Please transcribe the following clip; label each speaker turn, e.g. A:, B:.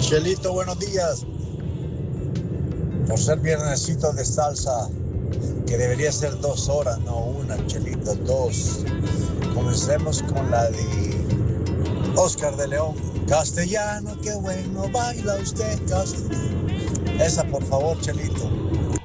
A: Chelito, buenos días. Por ser viernesito de salsa, que debería ser 2 horas, no una, Chelito, dos. Comencemos con la de Oscar de León. Castellano, qué bueno, baila usted castellano. Esa, por favor, Chelito.